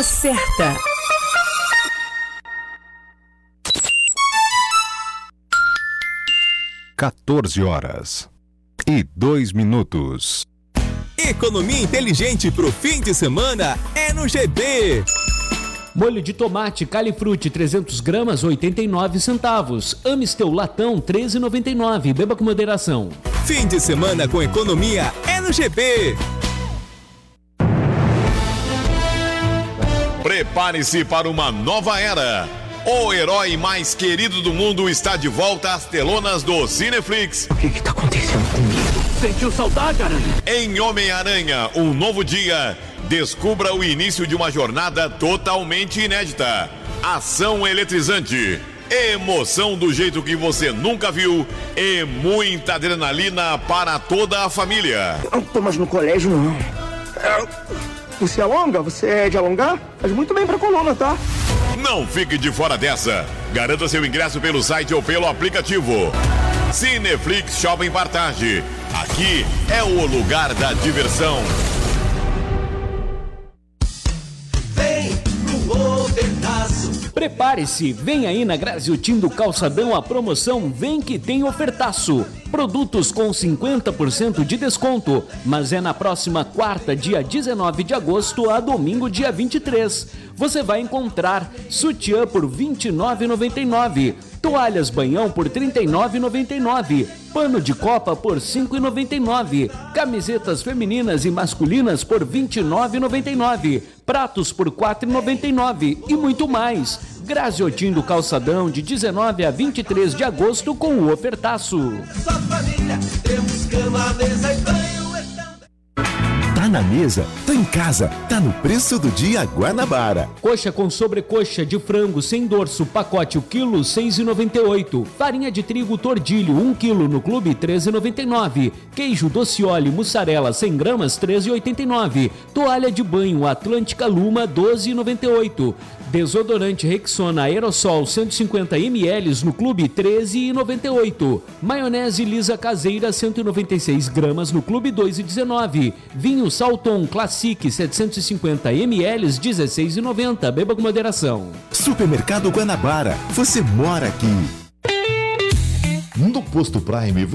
hora certa. (14h02). Economia inteligente pro fim de semana é no GB. Molho de tomate Califruti 300 gramas, 89 centavos. Amistel latão, 13,99. Beba com moderação. Fim de semana com economia é no GB. Prepare-se para uma nova era. O herói mais querido do mundo está de volta às telonas do Cineflix. O que está acontecendo comigo? Sentiu saudade, Aranha? Em Homem-Aranha, um novo dia, descubra o início de uma jornada totalmente inédita. Ação eletrizante, emoção do jeito que você nunca viu e muita adrenalina para toda a família. Não tô mais no colégio, não. Você alonga? Você é de alongar? Faz muito bem pra coluna, tá? Não fique de fora dessa. Garanta seu ingresso pelo site ou pelo aplicativo. Cineflix Shopping Partage. Aqui é o lugar da diversão. Vem pro ofertaço. Prepare-se, vem aí na Graziotin do Calçadão a promoção Vem que tem ofertaço. Produtos com 50% de desconto, mas é na próxima quarta, dia 19 de agosto a domingo, dia 23. Você vai encontrar sutiã por R$ 29,99, toalhas banhão por R$ 39,99, pano de copa por R$ 5,99, camisetas femininas e masculinas por R$ 29,99, pratos por R$ 4,99 e muito mais. Graziotin do Calçadão, de 19 a 23 de agosto com o ofertaço. Só família, temos cama, mesa e banho. Tá na mesa, tá em casa, tá no preço do dia Guanabara. Coxa com sobrecoxa de frango sem dorso, pacote o quilo, R$ 6,98. Farinha de trigo Tordilho, 1 quilo no clube, R$ 13,99. Queijo Docioli mussarela 100 gramas, R$ 13,89. Toalha de banho Atlântica Luma, R$ 12,98. Desodorante Rexona Aerosol 150 ml no clube, R$ 13,98. Maionese lisa caseira 196 gramas no clube, R$ 2,19. Vinho Salton Classic 750 ml, R$ 16,90. Beba com moderação. Supermercado Guanabara, você mora aqui. No Posto Prime